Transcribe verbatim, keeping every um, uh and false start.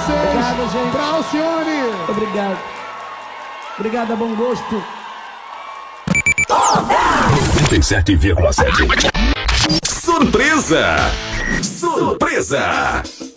vocês. Obrigado, gente. Pra Alcione. Obrigado. Obrigado, a bom gosto. trinta e sete vírgula sete. Surpresa! Surpresa!